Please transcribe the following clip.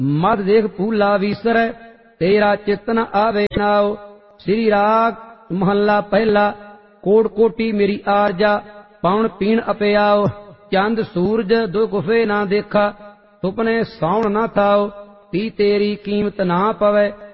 मद देख फूला विसरै तेरा चित न आवे नाओ। श्री राग महला पहला। कोट कोटी मेरी आरजा पाउन पीण अपियाओ। चंद सूरज दो गुफे ना देखा सुपने सौण न थाओ। पी तेरी कीमत ना पवै